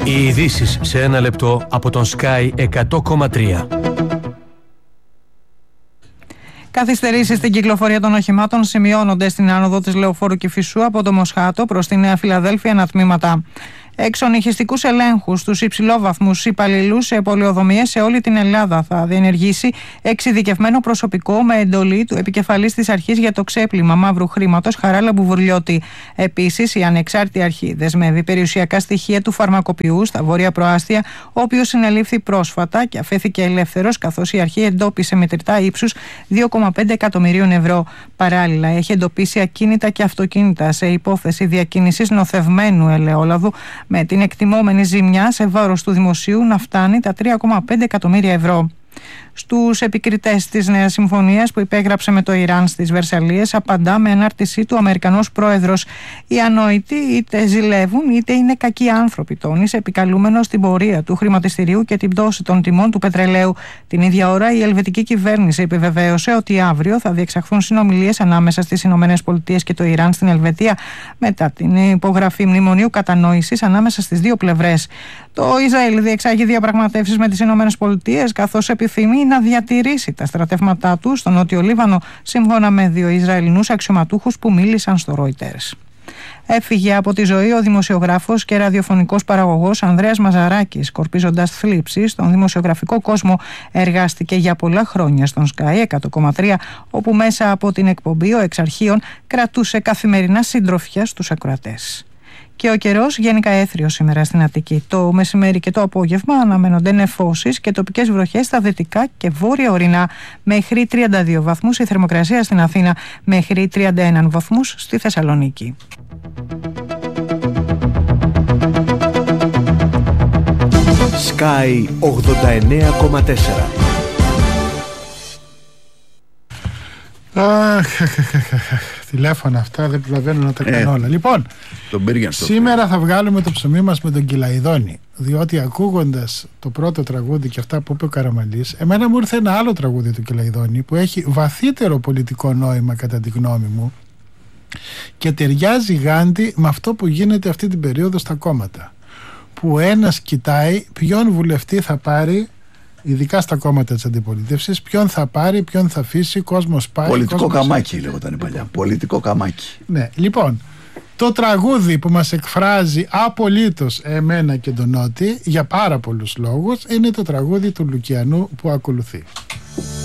Οι ειδήσεις σε ένα λεπτό από τον Sky 100,3. Καθυστερήσεις στην κυκλοφορία των οχημάτων σημειώνονται στην άνοδο της Λεωφόρου Κηφισού από το Μοσχάτο προς τη Νέα Φιλαδέλφια ανατμήματα. Εξονυχιστικούς ελέγχους στους υψηλόβαθμους υπαλληλούς σε πολεοδομίες σε όλη την Ελλάδα θα διενεργήσει εξειδικευμένο προσωπικό με εντολή του επικεφαλής της αρχής για το ξέπλυμα μαύρου χρήματος Χαράλα Μπουβουρλιώτη. Επίσης, η ανεξάρτητη αρχή δεσμεύει περιουσιακά στοιχεία του φαρμακοποιού στα Βόρεια Προάστια, ο οποίος συνελήφθη πρόσφατα και αφέθηκε ελεύθερος, καθώς η αρχή εντόπισε μετρητά ύψους 2,5 εκατομμυρίων ευρώ. Παράλληλα, έχει εντοπίσει ακίνητα και αυτοκίνητα σε υπόθεση διακίνησης νοθευμένου ελαιόλαδου, με την εκτιμόμενη ζημιά σε βάρος του δημοσίου να φτάνει τα 3,5 εκατομμύρια ευρώ. Στους επικριτές της Νέας Συμφωνίας που υπέγραψε με το Ιράν στις Βερσαλλίες, απαντά με ανάρτησή του ο Αμερικανός πρόεδρος. Οι ανόητοι είτε ζηλεύουν είτε είναι κακοί άνθρωποι, τόνισε, επικαλούμενος την πορεία του χρηματιστηρίου και την πτώση των τιμών του πετρελαίου. Την ίδια ώρα, η ελβετική κυβέρνηση επιβεβαίωσε ότι αύριο θα διεξαχθούν συνομιλίες ανάμεσα στις ΗΠΑ και το Ιράν στην Ελβετία, μετά την υπογραφή μνημονίου κατανόησης ανάμεσα στις δύο πλευρές. Το Ισραήλ διεξάγει διαπραγματεύσεις με τις ΗΠΑ, καθώς επιθυμεί να διατηρήσει τα στρατεύματά του στο Νότιο Λίβανο, σύμφωνα με 2 Ισραηλινούς αξιωματούχους που μίλησαν στο Reuters. Έφυγε από τη ζωή ο δημοσιογράφος και ραδιοφωνικός παραγωγός Ανδρέας Μαζαράκης, σκορπίζοντας θλίψη στον δημοσιογραφικό κόσμο. Εργάστηκε για πολλά χρόνια στον Sky 100,3, όπου μέσα από την εκπομπή ο εξ αρχείων κρατούσε καθημερινά συντροφιά στους ακροατές. Και ο καιρός γενικά έθριος σήμερα στην Αττική. Το μεσημέρι και το απόγευμα αναμένονται νεφώσεις και τοπικές βροχές στα δυτικά και βόρεια ορεινά, μέχρι 32 βαθμούς η θερμοκρασία στην Αθήνα, μέχρι 31 βαθμούς στη Θεσσαλονίκη. Sky 89,4. Τηλέφωνα αυτά δεν προλαβαίνω να τα κάνω όλα. Λοιπόν, σήμερα θα βγάλουμε το ψωμί μας με τον Κυλαϊδόνη, διότι ακούγοντας το πρώτο τραγούδι και αυτά που είπε ο Καραμανλής, εμένα μου ήρθε ένα άλλο τραγούδι του Κυλαϊδόνη που έχει βαθύτερο πολιτικό νόημα κατά τη γνώμη μου και ταιριάζει γάντι με αυτό που γίνεται αυτή την περίοδο στα κόμματα, που ένας κοιτάει ποιον βουλευτή θα πάρει, ειδικά στα κόμματα της αντιπολίτευσης, ποιον θα πάρει, ποιον θα αφήσει, κόσμος πάει. Πολιτικό καμάκι λέγονταν παλιά. Πολιτικό καμάκι. Ναι, λοιπόν, το τραγούδι που μας εκφράζει απολύτως εμένα και τον Νότι για πάρα πολλούς λόγους είναι το τραγούδι του Λουκιανού που ακολουθεί.